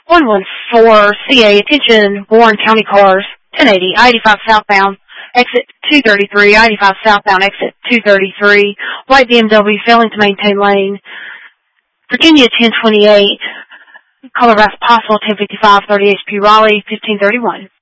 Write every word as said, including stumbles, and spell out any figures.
one one four C A, attention, Warren County cars, ten eighty, I eighty-five southbound, exit two thirty-three, I eighty-five southbound, exit two thirty-three, white B M W failing to maintain lane, Virginia ten twenty-eight, color as possible, ten fifty-five, thirty H P Raleigh, fifteen thirty-one.